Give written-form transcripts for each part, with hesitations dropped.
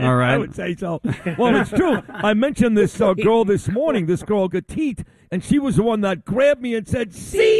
All right. I would say so. Well, it's true. I mentioned this girl this morning, this girl, Gatit, and she was the one that grabbed me and said,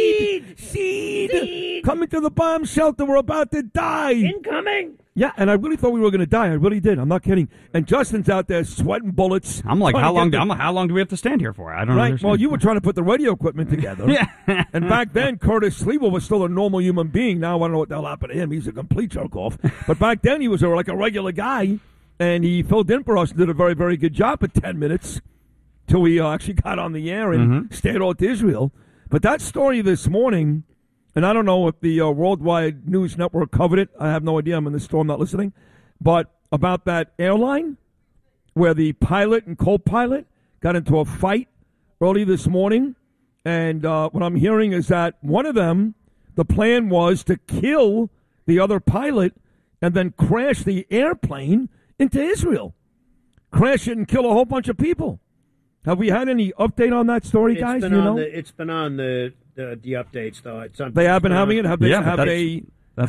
Seed! Coming to the bomb shelter. We're about to die. Incoming! Yeah, and I really thought we were going to die. I really did. I'm not kidding. And Justin's out there sweating bullets. I'm like, how long do we have to stand here for? I don't understand. Well, you were trying to put the radio equipment together. Yeah. And back then, Curtis Sleevel was still a normal human being. Now I don't know what the hell happened to him. He's a complete jerk-off. But back then, he was like a regular guy, and he filled in for us and did a very, very good job for 10 minutes till we actually got on the air and stayed out to Israel. But that story this morning, and I don't know if the Worldwide News Network covered it. I have no idea. I'm in the store. I'm not listening. But about that airline where the pilot and co-pilot got into a fight early this morning. And what I'm hearing is that one of them, the plan was to kill the other pilot and then crash the airplane into Israel. Crash it and kill a whole bunch of people. Have we had any update on that story, guys? It's been on the updates, though. They have been having it? Have they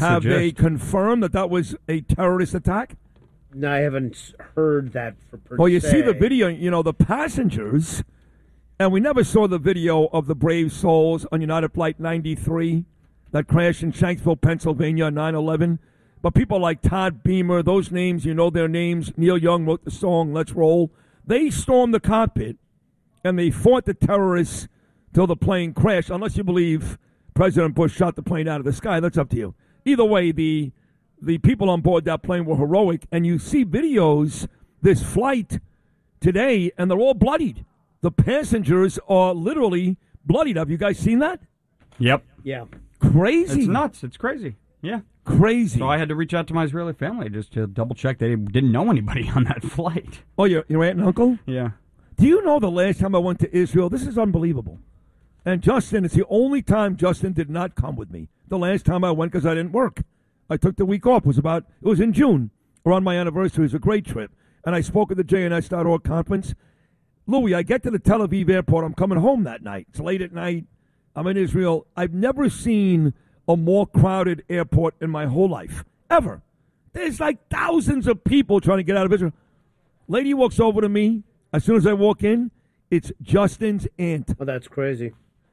confirmed that was a terrorist attack? No, I haven't heard that per se. Well, you see the video, the passengers, and we never saw the video of the brave souls on United Flight 93 that crashed in Shanksville, Pennsylvania, 9/11. But people like Todd Beamer, those names, you know their names. Neil Young wrote the song, Let's Roll. They stormed the cockpit, and they fought the terrorists till the plane crashed, unless you believe President Bush shot the plane out of the sky. That's up to you. Either way, the people on board that plane were heroic, and you see videos this flight today, and they're all bloodied. The passengers are literally bloodied. Have you guys seen that? Yep. Yeah. Crazy. It's nuts. It's crazy. Yeah. Crazy. So I had to reach out to my Israeli family just to double check they didn't know anybody on that flight. Oh, your aunt and uncle? Yeah. Do you know the last time I went to Israel? This is unbelievable. And Justin, it's the only time Justin did not come with me. The last time I went because I didn't work. I took the week off. It was in June, around my anniversary. It was a great trip. And I spoke at the JNS.org conference. Louis, I get to the Tel Aviv airport. I'm coming home that night. It's late at night. I'm in Israel. I've never seen a more crowded airport in my whole life, ever. There's like thousands of people trying to get out of Israel. Lady walks over to me. As soon as I walk in, it's Justin's aunt. Oh, that's crazy.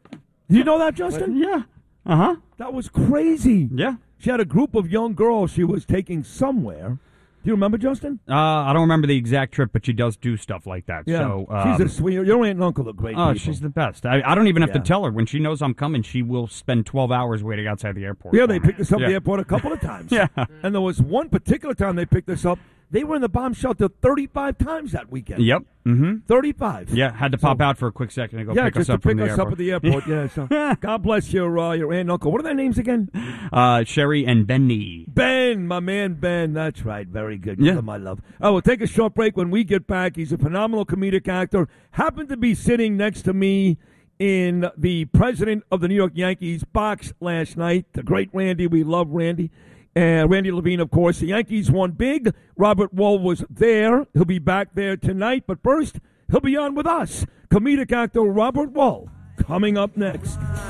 You know that, Justin? Yeah. Uh-huh. That was crazy. Yeah. She had a group of young girls she was taking somewhere. Do you remember, Justin? I don't remember the exact trip, but she does do stuff like that. Yeah. So, she's a sweet. Your aunt and uncle are great people. She's the best. I don't even have to tell her. When she knows I'm coming, she will spend 12 hours waiting outside the airport. Yeah, they picked us up at the airport a couple of times. Yeah. And there was one particular time they picked us up. They were in the bomb shelter 35 times that weekend. Yep. Mm-hmm. 35. Yeah, had to pop out for a quick second and go pick us up from the airport. Yeah, just to pick us up at the airport. Yeah. So God bless your aunt and uncle. What are their names again? Sherry and Benny. Ben, my man Ben. That's right. Very good. Yeah. Give him my love. We'll take a short break. When we get back, he's a phenomenal comedic actor. Happened to be sitting next to me in the president of the New York Yankees box last night. The great Randy. We love Randy. And Randy Levine, of course. The Yankees won big. Robert Woll was there. He'll be back there tonight. But first, he'll be on with us. Comedic actor Robert Woll coming up next.